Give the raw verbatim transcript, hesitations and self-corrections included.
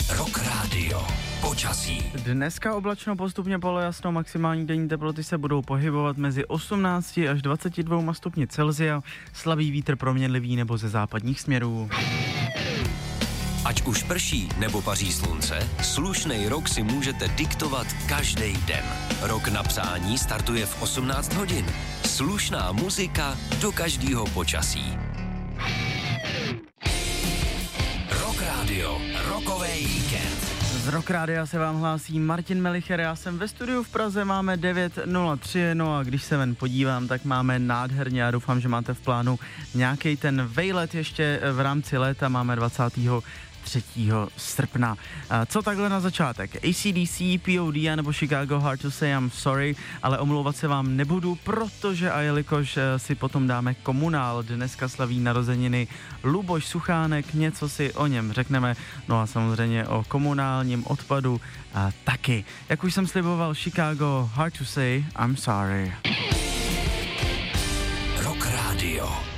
Rock Radio. Počasí. Dneska oblačno, postupně polojasno, maximální denní teploty se budou pohybovat mezi osmnácti až dvaceti dvěma stupni Celsia, slabý vítr proměnlivý nebo ze západních směrů. Ať už prší nebo paří slunce, slušnej rok si můžete diktovat každý den. Rok na přání startuje v osmnáct hodin. Slušná muzika do každého počasí. Rock Radio, rokovej víkend. Z Rock Rádia se vám hlásí Martin Melicher, já jsem ve studiu v Praze, máme devět nula tři, no a když se ven podívám, tak máme nádherně, já doufám, že máte v plánu nějaký ten vejlet ještě v rámci léta, máme dvacátého třetího srpna. Co takhle na začátek? A C D C, P O D nebo Chicago Hard to Say I'm Sorry, ale omlouvat se vám nebudu, protože a jelikož si potom dáme Komunál, dneska slaví narozeniny Luboš Suchánek, něco si o něm řekneme, no a samozřejmě o komunálním odpadu a taky. Jak už jsem sliboval, Chicago Hard to Say I'm Sorry. Rock Radio.